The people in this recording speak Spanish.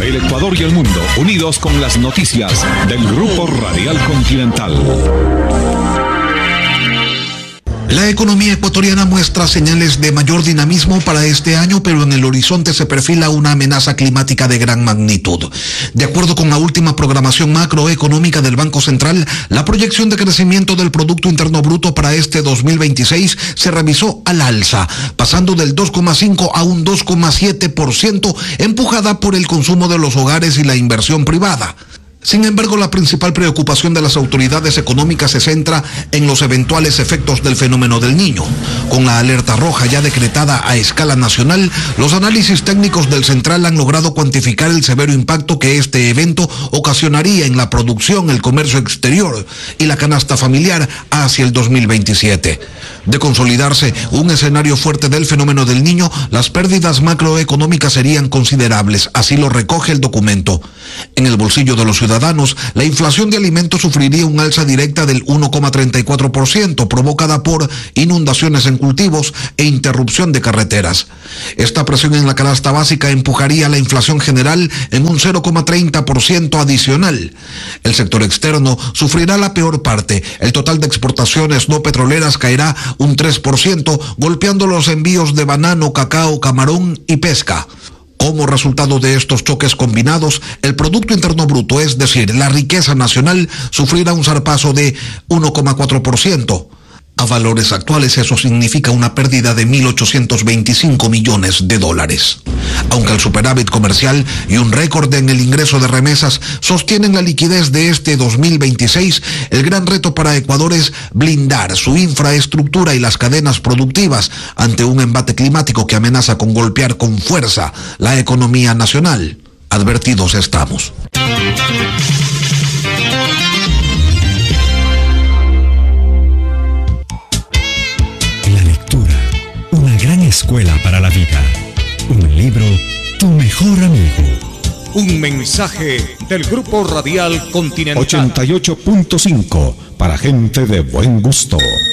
El Ecuador y el mundo unidos con las noticias del Grupo Radial Continental. La economía ecuatoriana muestra señales de mayor dinamismo para este año, pero en el horizonte se perfila una amenaza climática de gran magnitud. De acuerdo con la última programación macroeconómica del Banco Central, la proyección de crecimiento del Producto Interno Bruto para este 2026 se revisó al alza, pasando del 2,5 a un 2,7%, empujada por el consumo de los hogares y la inversión privada. Sin embargo, la principal preocupación de las autoridades económicas se centra en los eventuales efectos del fenómeno del Niño. Con la alerta roja ya decretada a escala nacional, los análisis técnicos del Central han logrado cuantificar el severo impacto que este evento ocasionaría en la producción, el comercio exterior y la canasta familiar hacia el 2027. De consolidarse un escenario fuerte del fenómeno del Niño, las pérdidas macroeconómicas serían considerables, así lo recoge el documento. En el bolsillo de los ciudadanos, la inflación de alimentos sufriría un alza directa del 1,34%, provocada por inundaciones en cultivos e interrupción de carreteras. Esta presión en la canasta básica empujaría la inflación general en un 0,30% adicional. El sector externo sufrirá la peor parte. El total de exportaciones no petroleras caerá un 3%, golpeando los envíos de banano, cacao, camarón y pesca. Como resultado de estos choques combinados, el Producto Interno Bruto, es decir, la riqueza nacional, sufrirá un zarpazo de 1,4%. A valores actuales eso significa una pérdida de 1.825 millones de dólares. Aunque el superávit comercial y un récord en el ingreso de remesas sostienen la liquidez de este 2026, el gran reto para Ecuador es blindar su infraestructura y las cadenas productivas ante un embate climático que amenaza con golpear con fuerza la economía nacional. Advertidos estamos. Gran escuela para la vida. Un libro, tu mejor amigo. Un mensaje del Grupo Radial Continental. 88.5 para gente de buen gusto.